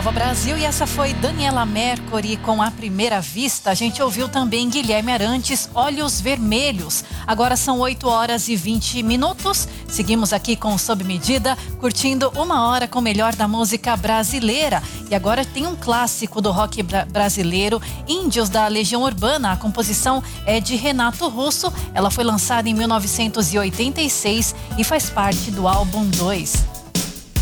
Nova Brasil e essa foi Daniela Mercury com A Primeira Vista. A gente ouviu também Guilherme Arantes, Olhos Vermelhos. Agora são 8h20. Seguimos aqui com Sob Medida, curtindo 1 hora com o melhor da música brasileira. E agora tem um clássico do rock brasileiro, Índios da Legião Urbana. A composição é de Renato Russo. Ela foi lançada em 1986 e faz parte do álbum 2.